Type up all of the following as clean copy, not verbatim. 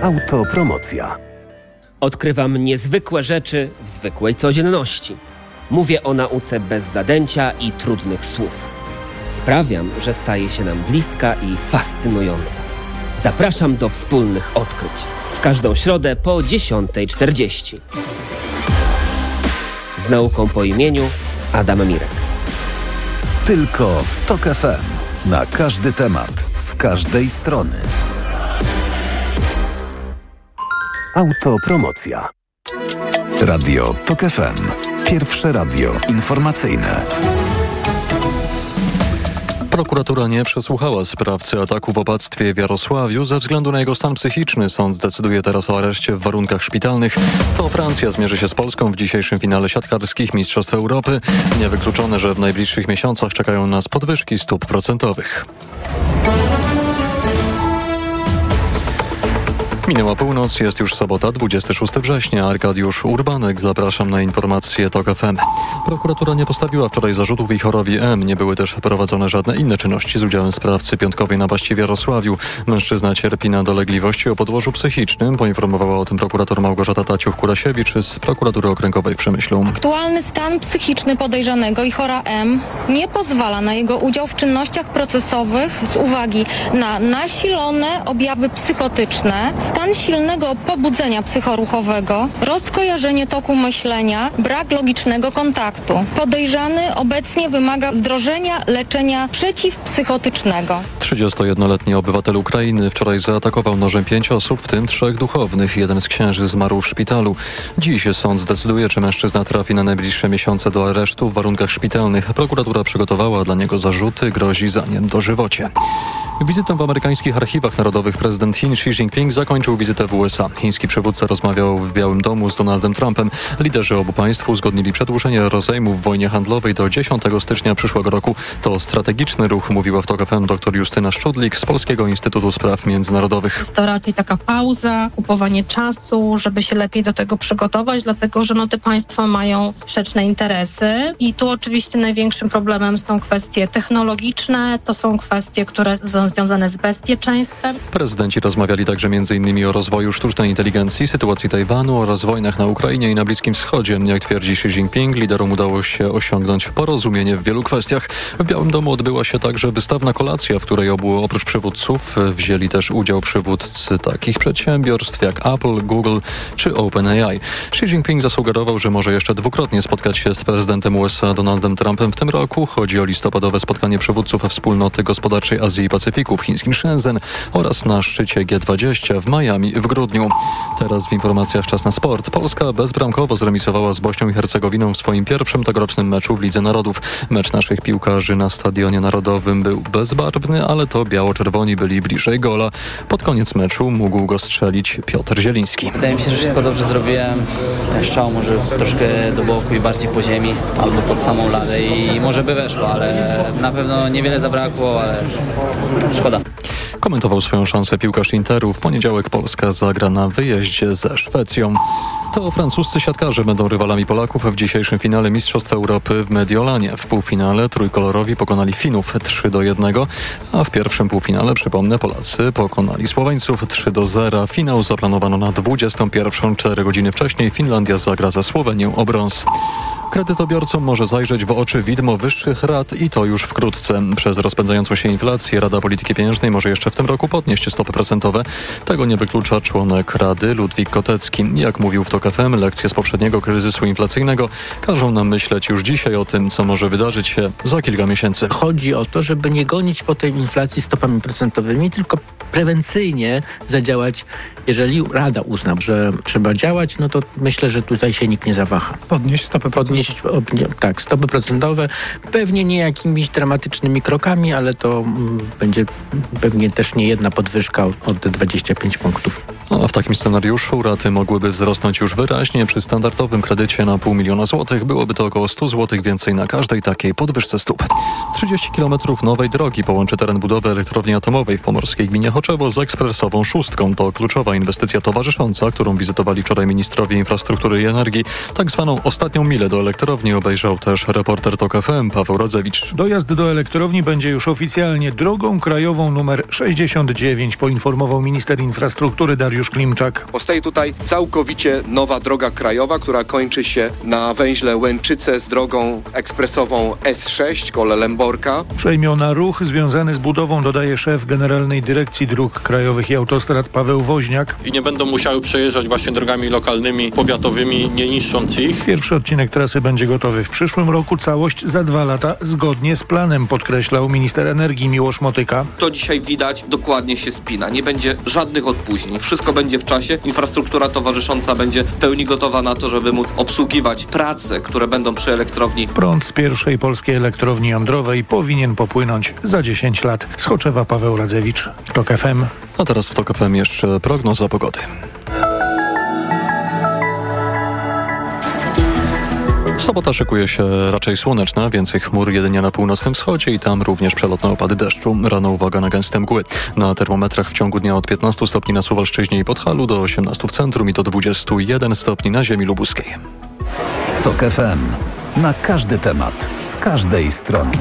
Autopromocja. Odkrywam niezwykłe rzeczy w zwykłej codzienności. Mówię o nauce bez zadęcia i trudnych słów. Sprawiam, że staje się nam bliska i fascynująca. Zapraszam do wspólnych odkryć. W każdą środę po 10:40. Z nauką po imieniu Adam Mirek. Tylko w TOK FM. Na każdy temat, z każdej strony. Autopromocja. Radio TOK FM. Pierwsze radio informacyjne. Prokuratura nie przesłuchała sprawcy ataku w opactwie w Jarosławiu ze względu na jego stan psychiczny. Sąd decyduje teraz o areszcie w warunkach szpitalnych. To Francja zmierzy się z Polską w dzisiejszym finale siatkarskich Mistrzostw Europy. Niewykluczone, że w najbliższych miesiącach czekają nas podwyżki stóp procentowych. Minęła północ, jest już sobota, 26 września. Arkadiusz Urbanek, zapraszam na informacje TOK FM. Prokuratura nie postawiła wczoraj zarzutów Wichorowi M. Nie były też prowadzone żadne inne czynności z udziałem sprawcy piątkowej napaści w Jarosławiu. Mężczyzna cierpi na dolegliwości o podłożu psychicznym. Poinformowała o tym prokurator Małgorzata Taciuch-Kurasiewicz z Prokuratury Okręgowej w Przemyślu. Aktualny stan psychiczny podejrzanego Wichora M. nie pozwala na jego udział w czynnościach procesowych z uwagi na nasilone objawy psychotyczne, stan silnego pobudzenia psychoruchowego, rozkojarzenie toku myślenia, brak logicznego kontaktu. Podejrzany obecnie wymaga wdrożenia leczenia przeciwpsychotycznego. 31-letni obywatel Ukrainy wczoraj zaatakował nożem 5 osób, w tym 3 duchownych. Jeden z księży zmarł w szpitalu. Dziś sąd zdecyduje, czy mężczyzna trafi na najbliższe miesiące do aresztu w warunkach szpitalnych. Prokuratura przygotowała dla niego zarzuty, grozi za nie dożywocie. Wizytę w amerykańskich archiwach narodowych prezydent Chin Xi Jinping zakończył wizytę w USA. Chiński przywódca rozmawiał w Białym Domu z Donaldem Trumpem. Liderzy obu państw uzgodnili przedłużenie rozejmu w wojnie handlowej do 10 stycznia przyszłego roku. To strategiczny ruch, mówiła w TOK FM dr Justyna Szczudlik z Polskiego Instytutu Spraw Międzynarodowych. Jest to raczej taka pauza, kupowanie czasu, żeby się lepiej do tego przygotować, dlatego że te państwa mają sprzeczne interesy i tu oczywiście największym problemem są kwestie technologiczne, to są kwestie, które są związane z bezpieczeństwem. Prezydenci rozmawiali także m.in. o rozwoju sztucznej inteligencji, sytuacji Tajwanu oraz wojnach na Ukrainie i na Bliskim Wschodzie. Jak twierdzi Xi Jinping, liderom udało się osiągnąć porozumienie w wielu kwestiach. W Białym Domu odbyła się także wystawna kolacja, w której oprócz przywódców wzięli też udział przywódcy takich przedsiębiorstw jak Apple, Google czy OpenAI. Xi Jinping zasugerował, że może jeszcze dwukrotnie spotkać się z prezydentem USA Donaldem Trumpem w tym roku. Chodzi o listopadowe spotkanie przywódców Wspólnoty Gospodarczej Azji i Pacyfiku w chińskim Shenzhen oraz na szczycie G20 w Miami w grudniu. Teraz w informacjach czas na sport. Polska bezbramkowo zremisowała z Bośnią i Hercegowiną w swoim pierwszym tegorocznym meczu w Lidze Narodów. Mecz naszych piłkarzy na Stadionie Narodowym był bezbarwny, ale to biało-czerwoni byli bliżej gola. Pod koniec meczu mógł go strzelić Piotr Zieliński. Wydaje mi się, że wszystko dobrze zrobiłem. Strzał może troszkę do boku i bardziej po ziemi albo pod samą ladę i może by weszło, ale na pewno niewiele zabrakło, ale szkoda. Komentował swoją szansę piłkarz Interu. W poniedziałek Polska zagra na wyjeździe ze Szwecją. To francuscy siatkarze będą rywalami Polaków w dzisiejszym finale Mistrzostw Europy w Mediolanie. W półfinale trójkolorowi pokonali Finów 3-1, a w pierwszym półfinale, przypomnę, Polacy pokonali Słoweńców 3-0. Finał zaplanowano na 21:00. 4 godziny wcześniej Finlandia zagra ze Słowenią o brąz. Kredytobiorcom może zajrzeć w oczy widmo wyższych rat i to już wkrótce. Przez rozpędzającą się inflację Rada Polityki Pieniężnej może jeszcze w tym roku podnieść stopy procentowe. Tego nie wyklucza członek Rady Ludwik Kotecki. Jak mówił w TOK FM, lekcje z poprzedniego kryzysu inflacyjnego każą nam myśleć już dzisiaj o tym, co może wydarzyć się za kilka miesięcy. Chodzi o to, żeby nie gonić po tej inflacji stopami procentowymi, tylko prewencyjnie zadziałać. Jeżeli Rada uzna, że trzeba działać, no to myślę, że tutaj się nikt nie zawaha. Podnieść stopy procentowe. Tak, stopy procentowe. Pewnie nie jakimiś dramatycznymi krokami, ale to będzie pewnie też nie jedna podwyżka o te 25 punktów. A w takim scenariuszu raty mogłyby wzrosnąć już wyraźnie. Przy standardowym kredycie na 500 000 złotych byłoby to około 100 zł więcej na każdej takiej podwyżce stóp. 30 km nowej drogi połączy teren budowy elektrowni atomowej w pomorskiej gminie Choczewo z ekspresową szóstką. To kluczowa inwestycja towarzysząca, którą wizytowali wczoraj ministrowie infrastruktury i energii. Tak zwaną ostatnią milę do elektrowni obejrzał też reporter TOK FM Paweł Rodzewicz. Dojazd do elektrowni będzie już oficjalnie drogą krajową numer 60. 69, poinformował minister infrastruktury Dariusz Klimczak. Powstaje tutaj całkowicie nowa droga krajowa, która kończy się na węźle Łęczyce z drogą ekspresową S6 koło Lęborka. Przejmie ona ruch związany z budową, dodaje szef Generalnej Dyrekcji Dróg Krajowych i Autostrad Paweł Woźniak. I nie będą musiały przejeżdżać właśnie drogami lokalnymi, powiatowymi, nie niszcząc ich. Pierwszy odcinek trasy będzie gotowy w przyszłym roku, całość za 2 lata, zgodnie z planem, podkreślał minister energii Miłosz Motyka. To dzisiaj widać, dokładnie się spina. Nie będzie żadnych odpóźnień. Wszystko będzie w czasie. Infrastruktura towarzysząca będzie w pełni gotowa na to, żeby móc obsługiwać prace, które będą przy elektrowni. Prąd z pierwszej polskiej elektrowni jądrowej powinien popłynąć za 10 lat. Z Choczewa Paweł Radzewicz, TOK FM. A teraz w TOK FM jeszcze prognoza pogody. Sobota szykuje się raczej słoneczna, więcej chmur jedynie na północnym wschodzie i tam również przelotne opady deszczu. Rano uwaga na gęste mgły. Na termometrach w ciągu dnia od 15 stopni na Suwalszczyźnie i Podhalu do 18 w centrum i do 21 stopni na ziemi lubuskiej. TOK FM. Na każdy temat, z każdej strony.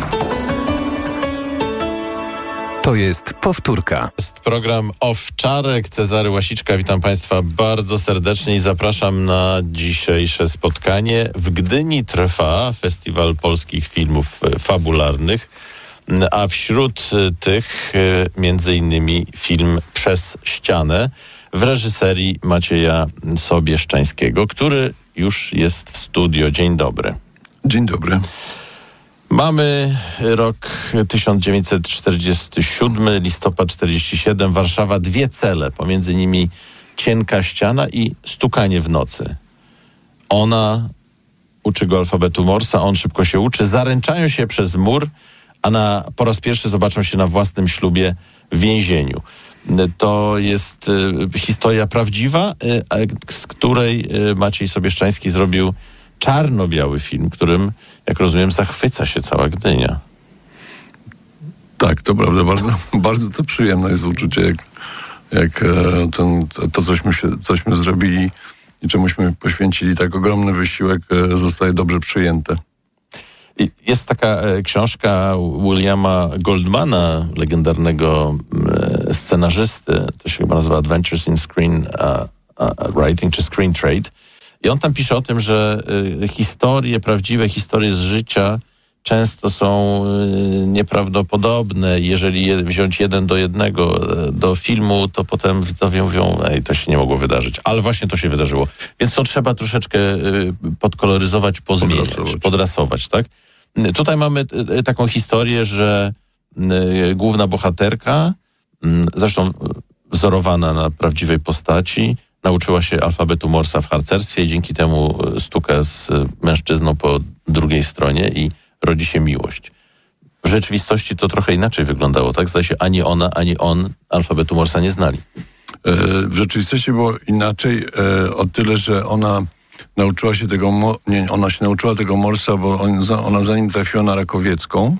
To jest powtórka. Jest program Owczarek. Cezary Łasiczka, witam Państwa bardzo serdecznie i zapraszam na dzisiejsze spotkanie. W Gdyni trwa Festiwal Polskich Filmów Fabularnych, a wśród tych między innymi film Przez ścianę w reżyserii Macieja Sobieszczańskiego, który już jest w studio. Dzień dobry. Dzień dobry. Mamy rok 1947, listopad 47, Warszawa, 2 cele, pomiędzy nimi cienka ściana i stukanie w nocy. Ona uczy go alfabetu Morsa, on szybko się uczy, zaręczają się przez mur, a po raz pierwszy zobaczą się na własnym ślubie w więzieniu. To jest historia prawdziwa, z której Maciej Sobieszczański zrobił czarno-biały film, którym, jak rozumiem, zachwyca się cała Gdynia. Tak, to prawda. Bardzo to przyjemne jest uczucie, jak cośmy zrobili i czemuśmy poświęcili tak ogromny wysiłek, zostaje dobrze przyjęte. Jest taka książka Williama Goldmana, legendarnego scenarzysty, to się chyba nazywa Adventures in Screen Writing czy Screen Trade. I on tam pisze o tym, że prawdziwe historie z życia często są nieprawdopodobne. Jeżeli wziąć 1 do 1 do filmu, to potem widzowie mówią, to się nie mogło wydarzyć. Ale właśnie to się wydarzyło. Więc to trzeba troszeczkę podkoloryzować, pozmieniać, podrasować, tak? Tutaj mamy taką historię, że główna bohaterka, zresztą wzorowana na prawdziwej postaci, nauczyła się alfabetu Morsa w harcerstwie i dzięki temu stuka z mężczyzną po drugiej stronie i rodzi się miłość. W rzeczywistości to trochę inaczej wyglądało, tak? Zdaje się, ani ona, ani on alfabetu Morsa nie znali. W rzeczywistości było inaczej o tyle, że ona nauczyła się ona się nauczyła tego Morsa, bo ona zanim trafiła na Rakowiecką,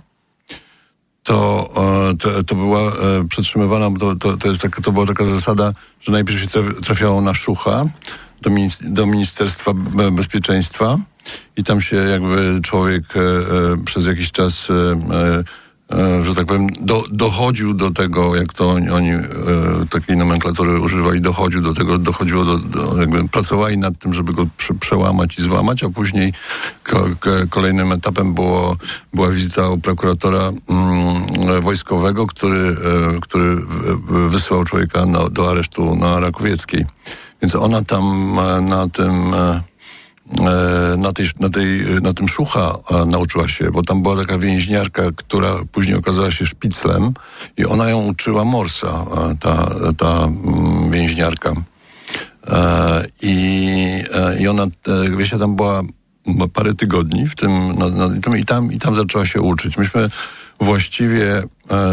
to była przetrzymywana, bo to była taka zasada, że najpierw się trafiało na Szucha, do Ministerstwa Bezpieczeństwa i tam się jakby człowiek przez jakiś czas, że tak powiem, dochodził do tego, jak to oni takiej nomenklatury używali, dochodziło do jakby pracowali nad tym, żeby go przełamać i złamać, a później kolejnym etapem była wizyta u prokuratora wojskowego, który wysłał człowieka do aresztu na Rakowieckiej. Więc ona tam na tym Szucha nauczyła się, bo tam była taka więźniarka, która później okazała się szpiclem i ona ją uczyła Morsa, ta więźniarka. I ona, wiecie, tam była parę tygodni w tym, i tam zaczęła się uczyć. Myśmy właściwie...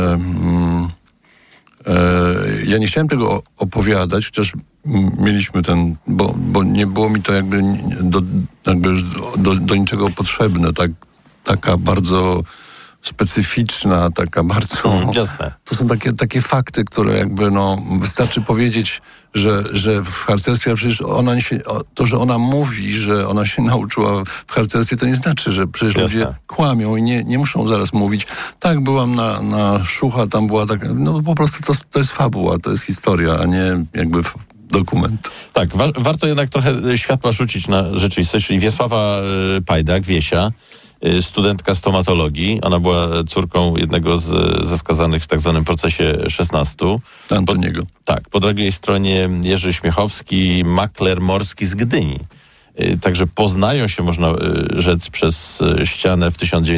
ja nie chciałem tego opowiadać, chociaż mieliśmy bo nie było mi to jakby do niczego potrzebne. Taka bardzo specyficzna, taka bardzo... Jasne. To są takie fakty, które jakby wystarczy powiedzieć, że w harcerstwie, a przecież to, że ona mówi, że ona się nauczyła w harcerstwie, to nie znaczy, że przecież ludzie kłamią i nie muszą zaraz mówić, tak, byłam na Szucha, tam była taka, po prostu to jest fabuła, to jest historia, a nie jakby dokument. Tak, warto jednak trochę światła rzucić na rzeczywistość, czyli Wiesława Pajdak, Wiesia, studentka stomatologii. Ona była córką jednego ze skazanych w tak zwanym procesie 16. Antoniego. Po drugiej stronie Jerzy Śmiechowski, makler morski z Gdyni. Także poznają się, można rzec, przez ścianę w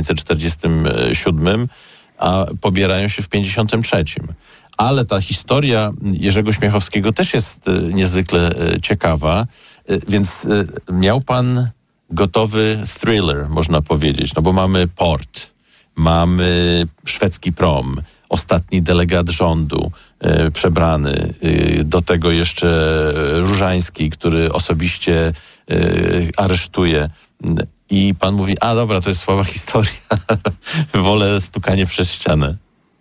1947, a pobierają się w 1953. Ale ta historia Jerzego Śmiechowskiego też jest niezwykle ciekawa, więc miał pan gotowy thriller, można powiedzieć, bo mamy port, mamy szwedzki prom, ostatni delegat rządu przebrany, do tego jeszcze Różański, który osobiście aresztuje. I pan mówi, dobra, to jest słaba historia, wolę stukanie przez ścianę.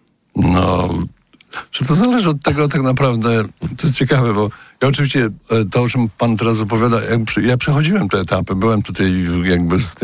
Że to zależy od tego tak naprawdę, to jest ciekawe, bo ja oczywiście to, o czym pan teraz opowiada, ja przechodziłem te etapy, byłem tutaj jakby z